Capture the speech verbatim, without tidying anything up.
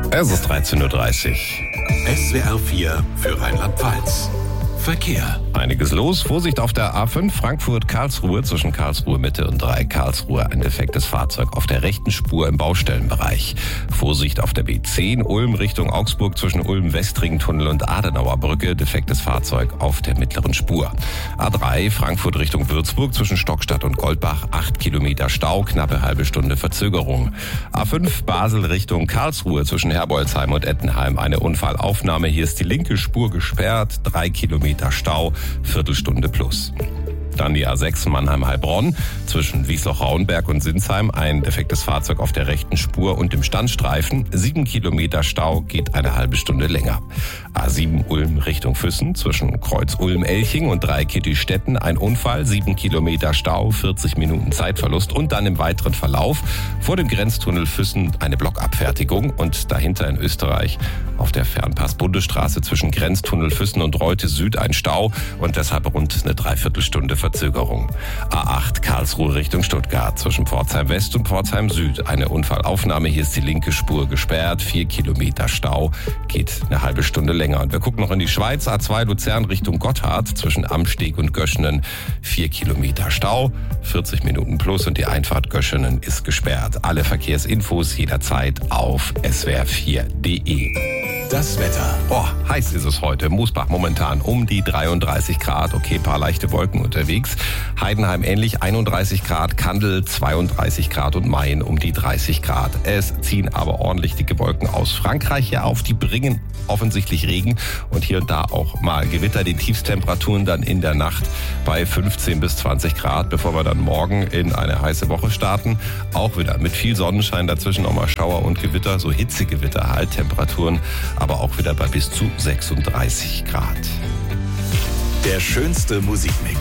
Es ist dreizehn Uhr dreißig. S W R vier für Rheinland-Pfalz. Verkehr. Einiges los. Vorsicht auf der A fünf Frankfurt-Karlsruhe zwischen Karlsruhe Mitte und Dreieck Karlsruhe. Ein defektes Fahrzeug auf der rechten Spur im Baustellenbereich. Vorsicht auf der B zehn Ulm Richtung Augsburg zwischen Ulm-Westring-Tunnel und Adenauerbrücke. Defektes Fahrzeug auf der mittleren Spur. A drei Frankfurt Richtung Würzburg zwischen Stockstadt und Goldbach. acht Kilometer Stau, knappe halbe Stunde Verzögerung. A fünf Basel Richtung Karlsruhe zwischen Herbolzheim und Ettenheim. Eine Unfallaufnahme. Hier ist die linke Spur gesperrt. drei Kilometer Stau, Viertelstunde plus. Dann die A sechs Mannheim-Heilbronn zwischen Wiesloch-Rauenberg und Sinsheim. Ein defektes Fahrzeug auf der rechten Spur und im Standstreifen. Sieben Kilometer Stau, geht eine halbe Stunde länger. A sieben Ulm Richtung Füssen zwischen Kreuz-Ulm-Elching und Dreieck-Kitty-Stetten. Ein Unfall, sieben Kilometer Stau, vierzig Minuten Zeitverlust und dann im weiteren Verlauf vor dem Grenztunnel Füssen eine Blockabfertigung und dahinter in Österreich auf der Fernpass-Bundesstraße zwischen Grenztunnel Füssen und Reute Süd ein Stau und deshalb rund eine Dreiviertelstunde Verzögerung. A acht Karlsruhe Richtung Stuttgart zwischen Pforzheim West und Pforzheim Süd. Eine Unfallaufnahme, hier ist die linke Spur gesperrt, vier Kilometer Stau, geht eine halbe Stunde länger. Und wir gucken noch in die Schweiz, A zwei Luzern Richtung Gotthard zwischen Amsteg und Göschenen, vier Kilometer Stau, vierzig Minuten plus und die Einfahrt Göschenen ist gesperrt. Alle Verkehrsinfos jederzeit auf S W R vier Punkt de. Das Wetter. Oh, heiß ist es heute. Moosbach momentan um die dreiunddreißig Grad. Okay, paar leichte Wolken unterwegs. Heidenheim ähnlich, einunddreißig Grad. Kandel zweiunddreißig Grad und Mayen um die dreißig Grad. Es ziehen aber ordentlich dicke Wolken aus Frankreich hier auf. Die bringen offensichtlich Regen und hier und da auch mal Gewitter. Die Tiefstemperaturen dann in der Nacht bei fünfzehn bis zwanzig Grad, bevor wir dann morgen in eine heiße Woche starten. Auch wieder mit viel Sonnenschein, dazwischen auch mal Schauer und Gewitter, so Hitzegewitter halt, Temperaturen aber auch wieder bei bis zu sechsunddreißig Grad. Der schönste Musikmix.